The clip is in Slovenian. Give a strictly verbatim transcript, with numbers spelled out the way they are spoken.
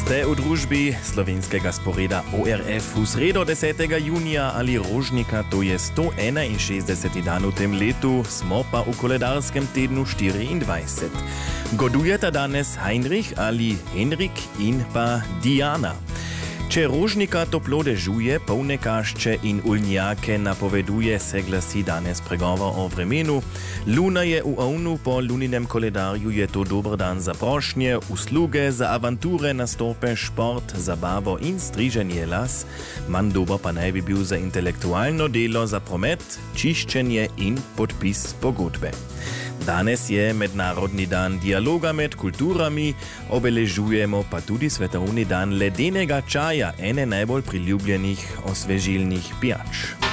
Ste u družbi slovenskega sporeda O R F v sredo desetega junija ali rožnika, to je sto enainšestdeseti dan v tem letu, smo pa v koledarskem tednu štiriindvajset. Godujeta danes Heinrich ali Henrik in pa Diana. Če rožnika toplo dežuje, polne kašče in uljnjake napoveduje, se glasi danes pregovor o vremenu. Luna je v ovnu, po luninem koledarju je to dober dan za prošnje, usluge, za avanture, nastope, šport, zabavo in striženje las. Manj dober pa naj bi bil za intelektualno delo, za promet, čiščenje in podpis pogodbe. Danes je Mednarodni dan dialoga med kulturami, obeležujemo pa tudi Svetovni dan ledenega čaja, ene najbolj priljubljenih osvežilnih pijač.